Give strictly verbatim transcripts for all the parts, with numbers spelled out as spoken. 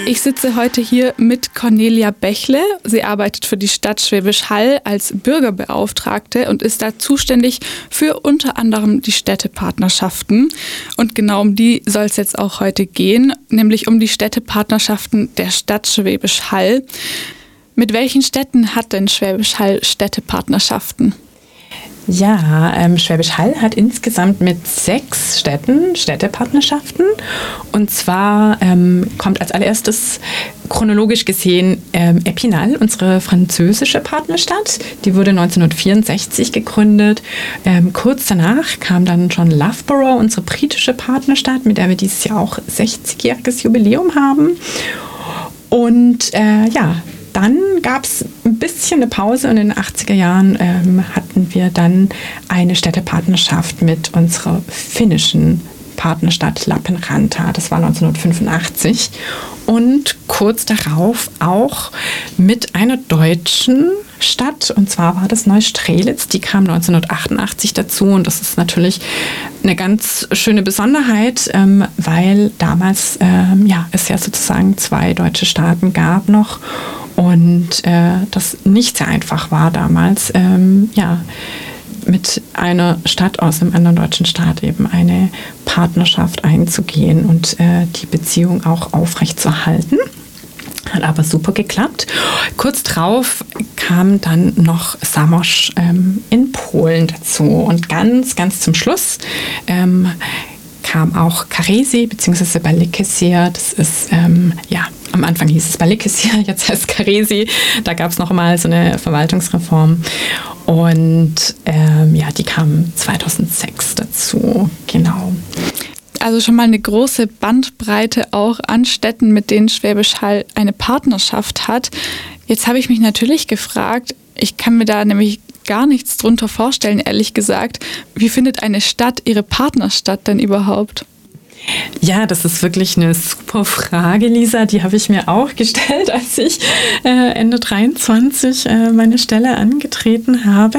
Ich sitze heute hier mit Cornelia Bächle. Sie arbeitet für die Stadt Schwäbisch Hall als Bürgerbeauftragte und ist da zuständig für unter anderem die Städtepartnerschaften. Und genau um die soll es jetzt auch heute gehen, nämlich um die Städtepartnerschaften der Stadt Schwäbisch Hall. Mit welchen Städten hat denn Schwäbisch Hall Städtepartnerschaften? Ja, ähm, Schwäbisch Hall hat insgesamt mit sechs Städten Städtepartnerschaften. Und zwar ähm, kommt als allererstes chronologisch gesehen ähm, Epinal, unsere französische Partnerstadt. Die wurde neunzehnhundertvierundsechzig gegründet. Ähm, kurz danach kam dann schon Loughborough, unsere britische Partnerstadt, mit der wir dieses Jahr auch sechzigjähriges Jubiläum haben. Und äh, ja, dann gab es ein bisschen eine Pause und in den achtziger Jahren ähm, hatten wir dann eine Städtepartnerschaft mit unserer finnischen Partnerstadt Lappeenranta. Das war neunzehnhundertfünfundachtzig. Und kurz darauf auch mit einer deutschen Stadt, und zwar war das Neustrelitz. Die kam neunzehnhundertachtundachtzig dazu und das ist natürlich eine ganz schöne Besonderheit, ähm, weil damals ähm, ja, es ja sozusagen zwei deutsche Staaten gab noch und äh, das nicht sehr einfach war damals, ähm, ja, mit einer Stadt aus einem anderen deutschen Staat eben eine Partnerschaft einzugehen und äh, die Beziehung auch aufrechtzuerhalten. Hat aber super geklappt. Kurz drauf kam dann noch Zamość ähm, in Polen dazu. Und ganz, ganz zum Schluss ähm, kam auch Karesy bzw. Balıkesir. Das ist, ähm, ja, am Anfang hieß es Balıkesir, jetzt heißt es Karesy. Da gab es noch mal so eine Verwaltungsreform. Und ähm, ja, die kam zweitausendsechs dazu, genau. Also schon mal eine große Bandbreite auch an Städten, mit denen Schwäbisch Hall eine Partnerschaft hat. Jetzt habe ich mich natürlich gefragt, ich kann mir da nämlich gar nichts drunter vorstellen, ehrlich gesagt. Wie findet eine Stadt ihre Partnerstadt denn überhaupt? Ja, das ist wirklich eine super Frage, Lisa. Die habe ich mir auch gestellt, als ich äh, Ende dreiundzwanzig äh, meine Stelle angetreten habe.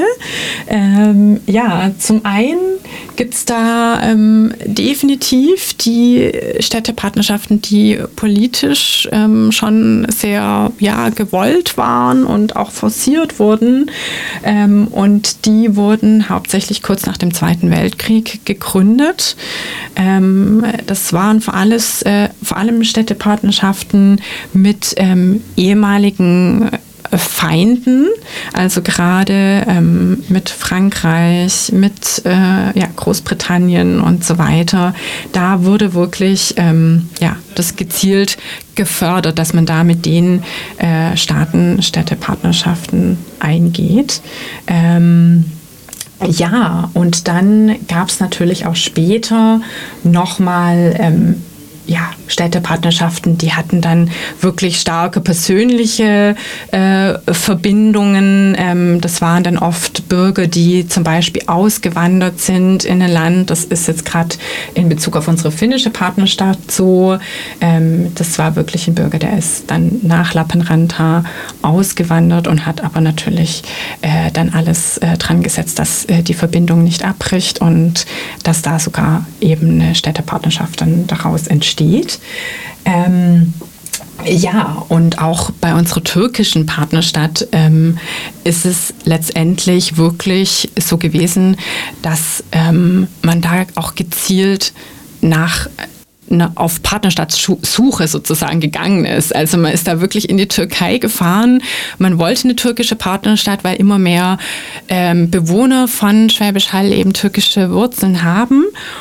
Ähm, ja, zum einen gibt es da ähm, definitiv die Städtepartnerschaften, die politisch ähm, schon sehr ja, gewollt waren und auch forciert wurden. Ähm, und die wurden hauptsächlich kurz nach dem Zweiten Weltkrieg gegründet. Ähm, Das waren vor, alles, äh, vor allem Städtepartnerschaften mit ähm, ehemaligen äh, Feinden, also gerade ähm, mit Frankreich, mit äh, ja, Großbritannien und so weiter. Da wurde wirklich ähm, ja, das gezielt gefördert, dass man da mit den äh, Staaten Städtepartnerschaften eingeht. Ähm, Ja, und dann gab es natürlich auch später nochmal ähm, ja, Städtepartnerschaften, die hatten dann wirklich starke persönliche äh, Verbindungen. Ähm, das waren dann oft Bürger, die zum Beispiel ausgewandert sind in ein Land. Das ist jetzt gerade in Bezug auf unsere finnische Partnerstadt so. Ähm, das war wirklich ein Bürger, der ist dann nach Lappeenranta ausgewandert und hat aber natürlich äh, dann alles äh, dran gesetzt, dass äh, die Verbindung nicht abbricht und dass da sogar eben eine Städtepartnerschaft dann daraus entsteht. Steht. Ähm, ja, und auch bei unserer türkischen Partnerstadt ähm, ist es letztendlich wirklich so gewesen, dass ähm, man da auch gezielt nach auf Partnerstaatssuche sozusagen gegangen ist. Also man ist da wirklich in die Türkei gefahren. Man wollte eine türkische Partnerstadt, weil immer mehr ähm, Bewohner von Schwäbisch Hall eben türkische Wurzeln haben.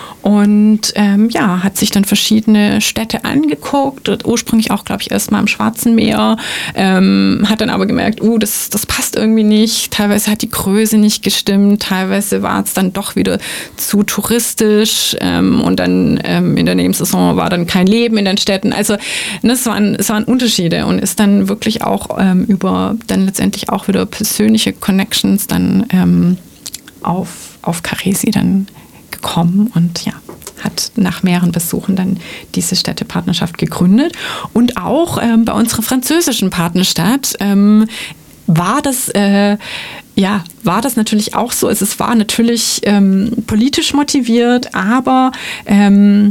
Und ähm, ja, hat sich dann verschiedene Städte angeguckt, ursprünglich auch, glaube ich, erstmal am Schwarzen Meer, ähm, hat dann aber gemerkt, uh, das, das passt irgendwie nicht, teilweise hat die Größe nicht gestimmt, teilweise war es dann doch wieder zu touristisch ähm, und dann ähm, in der Nebensaison war dann kein Leben in den Städten. Also ne, es, waren, es waren Unterschiede und ist dann wirklich auch ähm, über dann letztendlich auch wieder persönliche Connections dann ähm, auf, auf Karesy dann gekommen und ja, hat nach mehreren Besuchen dann diese Städtepartnerschaft gegründet. Und auch ähm, bei unserer französischen Partnerstadt ähm, war das äh, ja, war das natürlich auch so. Es war natürlich ähm, politisch motiviert, aber ähm,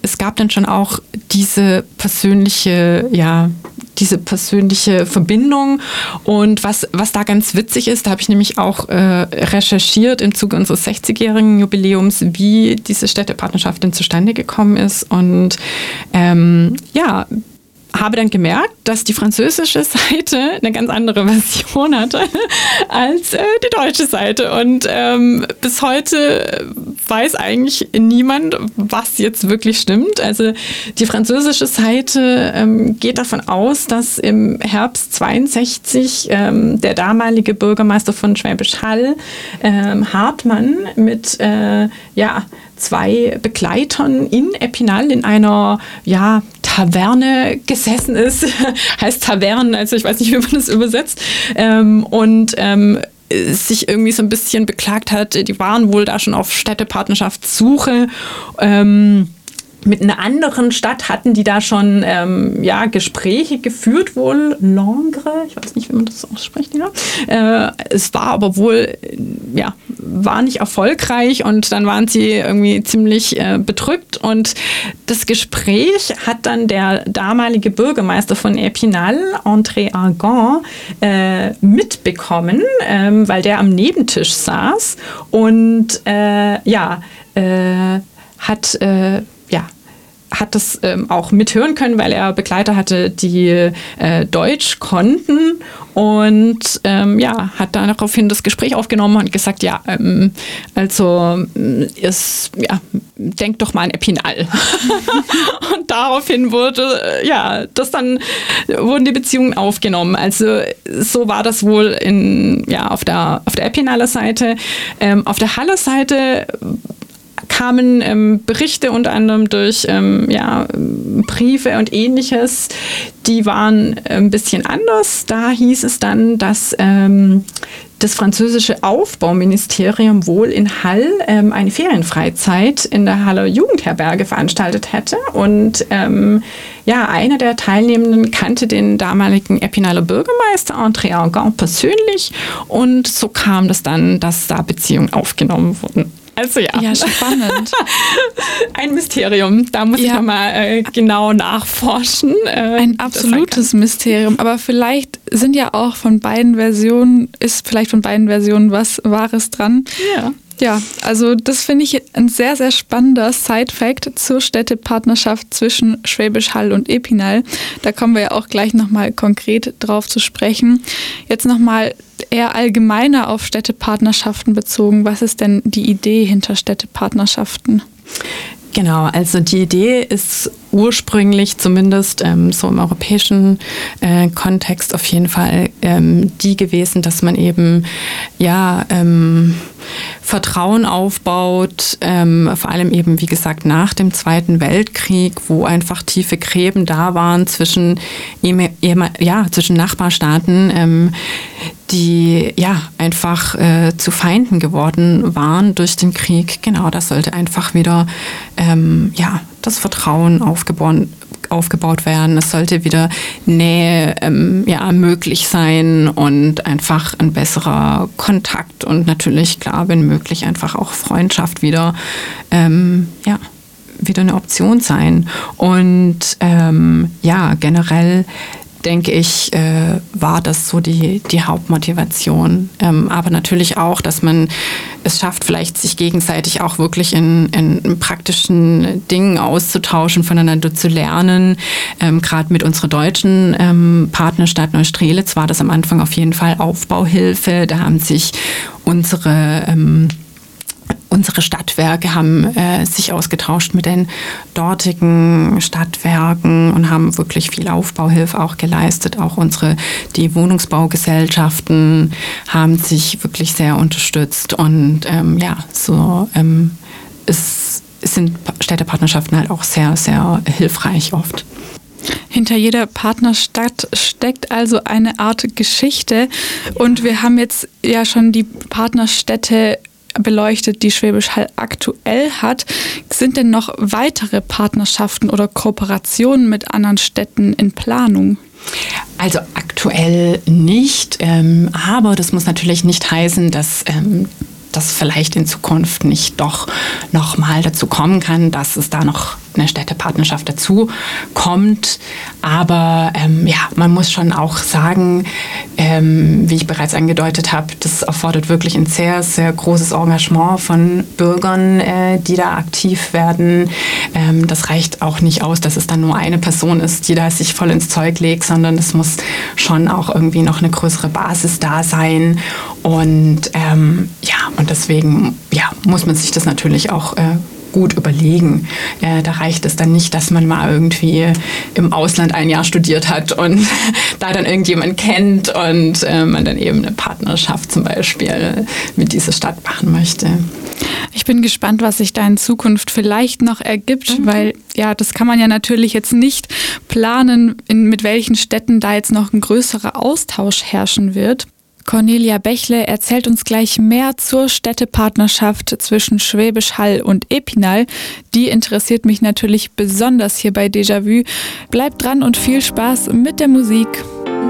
es gab dann schon auch diese persönliche, ja, diese persönliche Verbindung. Und was, was da ganz witzig ist, da habe ich nämlich auch äh, recherchiert im Zuge unseres sechzigjährigen Jubiläums, wie diese Städtepartnerschaft denn zustande gekommen ist. Und ähm, ja, habe dann gemerkt, dass die französische Seite eine ganz andere Version hatte als äh, die deutsche Seite. Und ähm, bis heute weiß eigentlich niemand, was jetzt wirklich stimmt. Also die französische Seite ähm, geht davon aus, dass im Herbst zweiundsechzig ähm, der damalige Bürgermeister von Schwäbisch Hall, ähm, Hartmann, mit äh, ja, zwei Begleitern in Epinal in einer ja, Taverne gesessen ist. Heißt Tavernen, also ich weiß nicht, wie man das übersetzt. Ähm, und ähm, sich irgendwie so ein bisschen beklagt hat, die waren wohl da schon auf Städtepartnerschaftssuche. Ähm, Mit einer anderen Stadt hatten die da schon ähm, ja, Gespräche geführt, wohl Langres, ich weiß nicht, wie man das ausspricht. Ja. Äh, es war aber wohl, ja, war nicht erfolgreich und dann waren sie irgendwie ziemlich äh, bedrückt und das Gespräch hat dann der damalige Bürgermeister von Epinal, André Argan, äh, mitbekommen, äh, weil der am Nebentisch saß und äh, ja, äh, hat äh, ja, hat das ähm, auch mithören können, weil er Begleiter hatte, die äh, Deutsch konnten und ähm, ja, hat daraufhin das Gespräch aufgenommen und gesagt, ja, ähm, also ist, ja, denkt doch mal an Epinal. Und daraufhin wurde, ja, das dann, wurden die Beziehungen aufgenommen. Also so war das wohl in, ja, auf der, auf der Epinaler Seite. Ähm, auf der Haller Seite kamen ähm, Berichte unter anderem durch ähm, ja, Briefe und Ähnliches, die waren ein bisschen anders. Da hieß es dann, dass ähm, das französische Aufbauministerium wohl in Hall ähm, eine Ferienfreizeit in der Haller Jugendherberge veranstaltet hätte. Und ähm, ja, einer der Teilnehmenden kannte den damaligen Epinaler Bürgermeister André Argan persönlich. Und so kam das dann, dass da Beziehungen aufgenommen wurden. Also ja. Ja, spannend. Ein Mysterium. Da muss ja. ich nochmal äh, genau nachforschen. Äh, Ein absolutes Mysterium. Aber vielleicht sind ja auch von beiden Versionen, ist vielleicht von beiden Versionen was Wahres dran. Ja. Ja, also das finde ich ein sehr, sehr spannender Side-Fact zur Städtepartnerschaft zwischen Schwäbisch Hall und Epinal. Da kommen wir ja auch gleich nochmal konkret drauf zu sprechen. Jetzt nochmal eher allgemeiner auf Städtepartnerschaften bezogen. Was ist denn die Idee hinter Städtepartnerschaften? Genau, also die Idee ist ursprünglich zumindest ähm, so im europäischen äh, Kontext auf jeden Fall ähm, die gewesen, dass man eben ja ähm, Vertrauen aufbaut, ähm, vor allem eben wie gesagt nach dem Zweiten Weltkrieg, wo einfach tiefe Gräben da waren zwischen ja zwischen Nachbarstaaten, ähm, die ja einfach äh, zu Feinden geworden waren durch den Krieg. Genau, das sollte einfach wieder ähm, ja das Vertrauen aufgebaut, aufgebaut werden. Es sollte wieder Nähe ähm, ja, möglich sein und einfach ein besserer Kontakt und natürlich, klar, wenn möglich, einfach auch Freundschaft wieder, ähm, ja, wieder eine Option sein. Und ähm, ja, generell denke ich, äh, war das so die, die Hauptmotivation. Ähm, aber natürlich auch, dass man es schafft, vielleicht sich gegenseitig auch wirklich in, in praktischen Dingen auszutauschen, voneinander zu lernen. Ähm, Gerade mit unserer deutschen ähm, Partnerstadt Neustrelitz war das am Anfang auf jeden Fall Aufbauhilfe. Da haben sich unsere ähm, Unsere Stadtwerke haben äh, sich ausgetauscht mit den dortigen Stadtwerken und haben wirklich viel Aufbauhilfe auch geleistet. Auch unsere, die Wohnungsbaugesellschaften haben sich wirklich sehr unterstützt. Und ähm, ja, so ähm, ist, sind Städtepartnerschaften halt auch sehr, sehr hilfreich oft. Hinter jeder Partnerstadt steckt also eine Art Geschichte. Und wir haben jetzt ja schon die Partnerstädte beleuchtet, die Schwäbisch Hall aktuell hat. Sind denn noch weitere Partnerschaften oder Kooperationen mit anderen Städten in Planung? Also aktuell nicht, ähm, aber das muss natürlich nicht heißen, dass ähm, das vielleicht in Zukunft nicht doch nochmal dazu kommen kann, dass es da noch eine Städtepartnerschaft dazu kommt. Aber ähm, ja, man muss schon auch sagen, ähm, wie ich bereits angedeutet habe, das erfordert wirklich ein sehr, sehr großes Engagement von Bürgern, äh, die da aktiv werden. Ähm, das reicht auch nicht aus, dass es dann nur eine Person ist, die da sich voll ins Zeug legt, sondern es muss schon auch irgendwie noch eine größere Basis da sein. Und ähm, ja, und deswegen ja, muss man sich das natürlich auch äh, gut überlegen. Äh, da reicht es dann nicht, dass man mal irgendwie im Ausland ein Jahr studiert hat und da dann irgendjemand kennt und äh, man dann eben eine Partnerschaft zum Beispiel mit dieser Stadt machen möchte. Ich bin gespannt, was sich da in Zukunft vielleicht noch ergibt, mhm. weil ja, das kann man ja natürlich jetzt nicht planen, in, mit welchen Städten da jetzt noch ein größerer Austausch herrschen wird. Cornelia Bächle erzählt uns gleich mehr zur Städtepartnerschaft zwischen Schwäbisch Hall und Epinal. Die interessiert mich natürlich besonders hier bei Déjà-vu. Bleibt dran und viel Spaß mit der Musik.